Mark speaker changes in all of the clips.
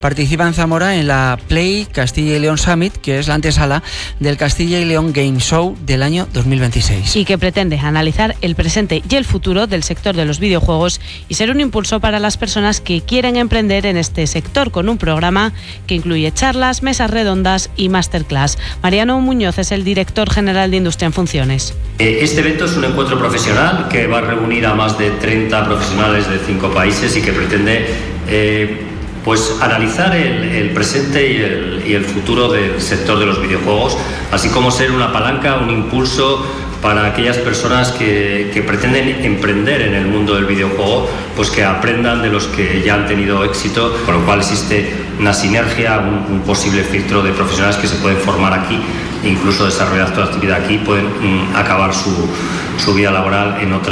Speaker 1: Participa en Zamora en la Play Castilla y León Summit, que es la antesala del Castilla y León Game Show del año 2026.
Speaker 2: Y que pretende analizar el presente y el futuro del sector de los videojuegos y ser un impulso para las personas que quieren emprender en este sector, con un programa que incluye charlas, mesas redondas y masterclass. Mariano Muñoz es el director general de Industria en Funciones.
Speaker 3: Este evento es un encuentro profesional que va a reunir a más de 30 profesionales de 5 países y que pretende analizar el presente y el futuro del sector de los videojuegos, así como ser una palanca, un impulso para aquellas personas que pretenden emprender en el mundo del videojuego, pues que aprendan de los que ya han tenido éxito, con lo cual existe una sinergia, un posible filtro de profesionales que se pueden formar aquí, incluso desarrollar toda actividad aquí, pueden acabar su vida laboral en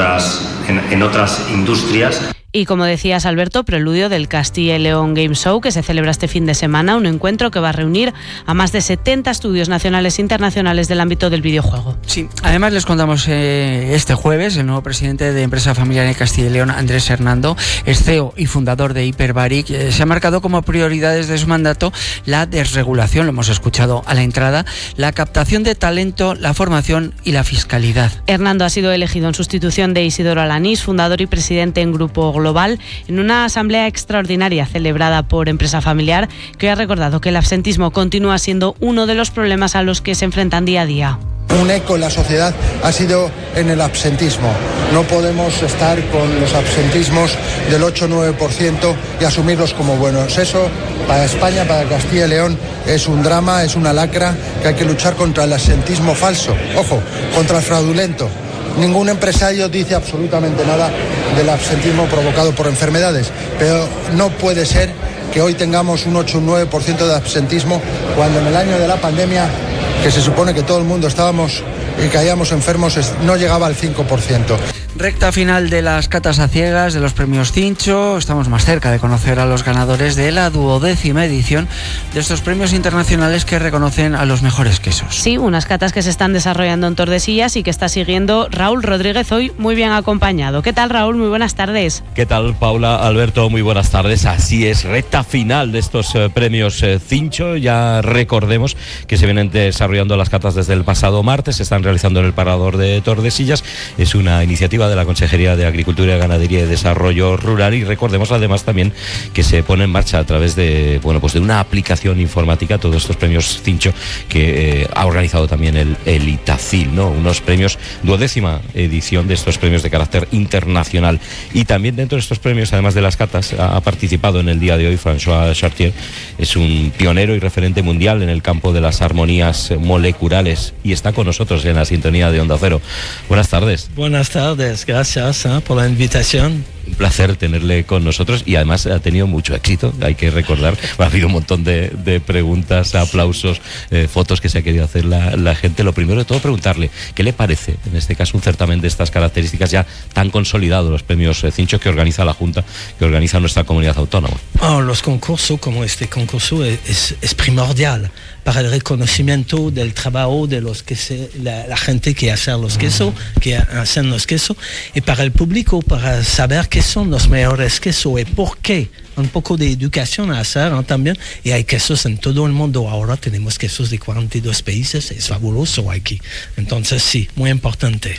Speaker 3: otras industrias.
Speaker 2: Y como decías, Alberto, preludio del Castilla y León Game Show, que se celebra este fin de semana, un encuentro que va a reunir a más de 70 estudios nacionales e internacionales del ámbito del videojuego.
Speaker 1: Sí, además les contamos este jueves, el nuevo presidente de Empresa Familiar en Castilla y León, Andrés Hernando, es CEO y fundador de Hyperbaric, se ha marcado como prioridades de su mandato la desregulación, lo hemos escuchado a la entrada, la captación de talento, la formación y la fiscalidad.
Speaker 2: Hernando ha sido elegido en sustitución de Isidoro Alanís, fundador y presidente en Grupo Global, en una asamblea extraordinaria celebrada por Empresa Familiar, que ha recordado que el absentismo continúa siendo uno de los problemas a los que se enfrentan día a día.
Speaker 4: Un eco en la sociedad ha sido en el absentismo. No podemos estar con los absentismos del 8-9% y asumirlos como buenos. Eso, para España, para Castilla y León, es un drama, es una lacra que hay que luchar contra el absentismo falso. Ojo, contra el fraudulento. Ningún empresario dice absolutamente nada del absentismo provocado por enfermedades, pero no puede ser que hoy tengamos un 8 o un 9% de absentismo cuando en el año de la pandemia, que se supone que todo el mundo estábamos y caíamos enfermos, no llegaba al 5%.
Speaker 1: Recta final de las catas a ciegas de los premios Cincho. Estamos más cerca de conocer a los ganadores de la 12ª edición de estos premios internacionales que reconocen a los mejores quesos.
Speaker 2: Sí, unas catas que se están desarrollando en Tordesillas y que está siguiendo Raúl Rodríguez, hoy muy bien acompañado. ¿Qué tal, Raúl? Muy buenas tardes.
Speaker 5: ¿Qué tal, Paula? Alberto, muy buenas tardes. Así es, recta final de estos premios Cincho. Ya recordemos que se vienen desarrollando las catas desde el pasado martes, se están realizando en el Parador de Tordesillas. Es una iniciativa de la Consejería de Agricultura, Ganadería y Desarrollo Rural, y recordemos además también que se pone en marcha a través de de una aplicación informática todos estos premios Cincho que ha organizado también el Itacil, ¿no? Unos premios, 12ª edición de estos premios de carácter internacional. Y también dentro de estos premios, además de las catas, ha participado en el día de hoy François Chartier. Es un pionero y referente mundial en el campo de las armonías moleculares y está con nosotros en la sintonía de Onda Cero. Buenas tardes.
Speaker 6: Buenas tardes, gracias por la invitación.
Speaker 5: Un placer tenerle con nosotros y además ha tenido mucho éxito, hay que recordar. Ha habido un montón de preguntas, aplausos, fotos que se ha querido hacer la gente. Lo primero de todo, preguntarle qué le parece, en este caso, un certamen de estas características ya tan consolidado, los premios Cincho que organiza la Junta, que organiza nuestra comunidad autónoma.
Speaker 6: Los concursos como este concurso es primordial para el reconocimiento del trabajo de los quesos, la gente que hace los quesos, que hacen los quesos, y para el público, para saber qué son los mejores quesos y por qué. Un poco de educación a hacer, ¿no? También, y hay quesos en todo el mundo. Ahora tenemos quesos de 42 países, es fabuloso aquí. Entonces sí, muy importante.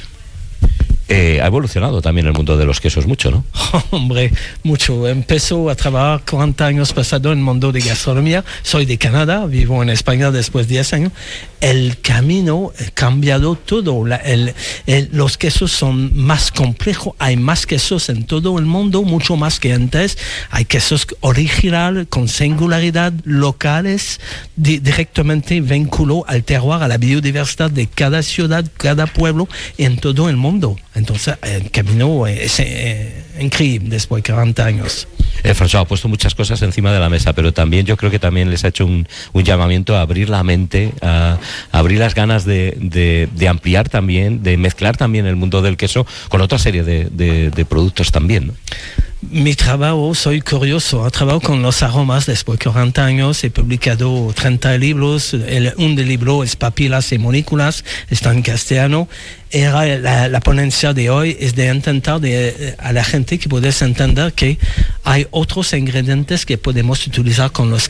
Speaker 5: Ha evolucionado también el mundo de los quesos mucho, ¿no?
Speaker 6: Hombre, mucho. Empezó a trabajar 40 años pasado en el mundo de gastronomía. Soy de Canadá, vivo en España después de 10 años. El camino ha cambiado todo. Los quesos son más complejos. Hay más quesos en todo el mundo, mucho más que antes. Hay quesos originales, con singularidad, locales, directamente vinculado al terroir, a la biodiversidad de cada ciudad, cada pueblo, en todo el mundo. Entonces, el camino es increíble después de 40 años.
Speaker 5: François ha puesto muchas cosas encima de la mesa, pero también yo creo que también les ha hecho un llamamiento a abrir la mente, a abrir las ganas de ampliar también, de mezclar también el mundo del queso con otra serie de productos también, ¿no?
Speaker 6: Mi trabajo, soy curioso, trabajo con los aromas después de 40 años, he publicado 30 libros, un del libro es Papilas y Moléculas, está en castellano. La ponencia de hoy es de intentar a la gente que puedes entender que hay otros ingredientes que podemos utilizar con los